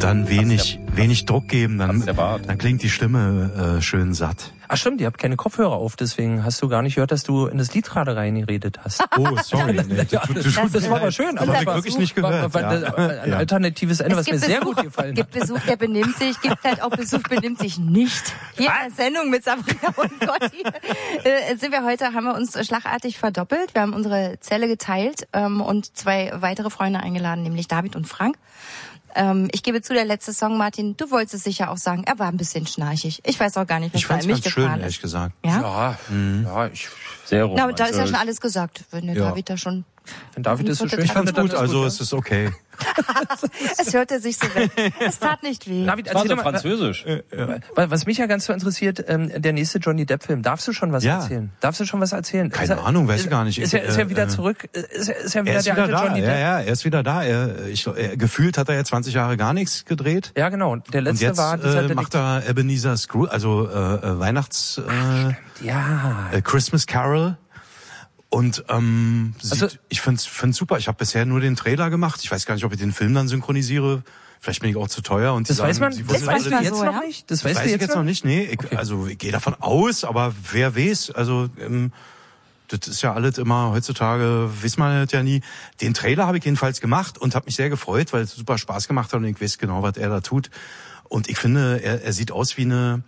Und dann wenig Druck geben, dann klingt die Stimme schön satt. Ach stimmt, ihr habt keine Kopfhörer auf, deswegen hast du gar nicht gehört, dass du in das Lied gerade reingeredet hast. Oh, sorry. Nee, das war aber schön, aber ich wirklich nicht gehört. Ein alternatives Ende, was mir sehr gut gefallen hat. Es gibt Besuch, der benimmt sich, gibt halt auch Besuch, benimmt sich nicht. Hier in der Sendung mit Sabrina und Gotti haben wir uns schlagartig verdoppelt. Wir haben unsere Zelle geteilt und 2 weitere Freunde eingeladen, nämlich David und Frank. Ich gebe zu, der letzte Song, Martin, du wolltest es sicher auch sagen, er war ein bisschen schnarchig. Ich weiß auch gar nicht, was bei mich ganz gefahren schön, ist. ehrlich gesagt. Ja? Ja, sehr romantisch. Na, da ist ja schon alles gesagt, wenn der David da schon... Wenn David ist so schön, ich fand's gut, also es ist okay. Es hörte sich so weg. Es tat nicht weh. David, Das war erzähl so mal, französisch. was mich ja ganz so interessiert, der nächste Johnny Depp-Film. Darfst du schon was erzählen? Keine Ahnung, weiß ich gar nicht. Ist er wieder zurück? Ist er wieder der alte Johnny Depp? Ja, er ist wieder da. Gefühlt hat er ja 20 Jahre gar nichts gedreht. Ja, genau. Der letzte und jetzt war dieser macht er Ebenezer Scrooge, also Christmas Carol. Und ich find's super. Ich habe bisher nur den Trailer gemacht. Ich weiß gar nicht, ob ich den Film dann synchronisiere. Vielleicht bin ich auch zu teuer. Und das weiß man. Das weißt du jetzt noch nicht. Das weiß ich jetzt noch nicht. Nee, ich gehe davon aus, aber wer weiß. Also das ist ja alles immer heutzutage, weiß man das ja nie. Den Trailer habe ich jedenfalls gemacht und habe mich sehr gefreut, weil es super Spaß gemacht hat und ich weiß genau, was er da tut. Und ich finde, er sieht aus wie eine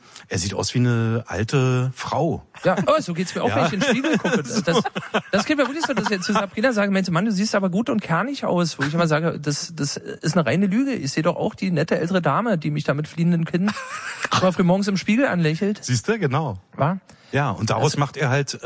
alte Frau. Ja, so geht's mir auch, wenn ich in den Spiegel gucke. Das geht mir wirklich so, dass ich jetzt zu Sabrina sage, Mensch, Mann, du siehst aber gut und kernig aus. Wo ich immer sage, das ist eine reine Lüge. Ich sehe doch auch die nette ältere Dame, die mich da mit fliehenden Kinn mal früh morgens im Spiegel anlächelt. Siehst du, genau. War? Ja, und daraus macht er halt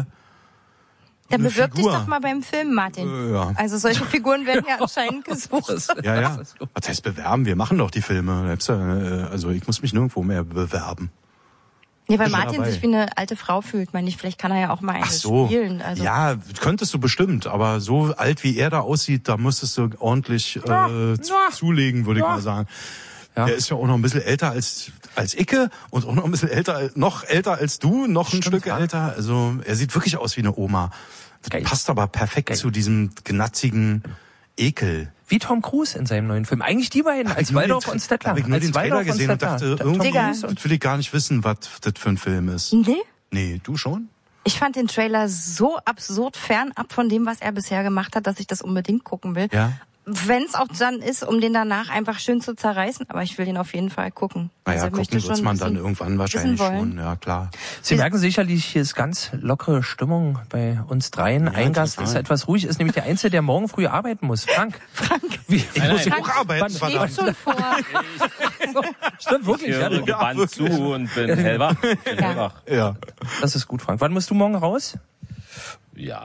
Dann bewirb dich doch mal beim Film, Martin. Ja. Also solche Figuren werden ja anscheinend gesucht. Ja. Was heißt bewerben? Wir machen doch die Filme. Also ich muss mich nirgendwo mehr bewerben. Ja, weil Martin sich wie eine alte Frau fühlt, meine ich. Vielleicht kann er ja auch mal eine spielen. Also. Ja, könntest du bestimmt. Aber so alt wie er da aussieht, da müsstest du ordentlich zulegen, würde ich mal sagen. Ja. Er ist ja auch noch ein bisschen älter als Icke und auch noch ein bisschen noch älter als du, noch ein Stück älter. Also er sieht wirklich aus wie eine Oma. Das passt aber perfekt zu diesem gnatzigen Ekel. Wie Tom Cruise in seinem neuen Film. Eigentlich die beiden, als Waldorf und Stettler. Habe ich nur den Trailer gesehen und dachte, irgendwie will ich gar nicht wissen, was das für ein Film ist. Nee? Nee, du schon? Ich fand den Trailer so absurd fernab von dem, was er bisher gemacht hat, dass ich das unbedingt gucken will. Ja. Wenn es auch dann ist, um den danach einfach schön zu zerreißen. Aber ich will den auf jeden Fall gucken. Naja, also gucken wird's man dann irgendwann wahrscheinlich schon. Ja, klar. Sie merken sicherlich, hier ist ganz lockere Stimmung bei uns dreien. Ja, ein Gast ist etwas ruhig, ist nämlich der Einzige, der morgen früh arbeiten muss. Frank. Ich muss auch arbeiten. Wann schon vor. Stimmt wirklich. Ich höre gebannt zu und bin hellwach. Ja. Das ist gut, Frank. Wann musst du morgen raus?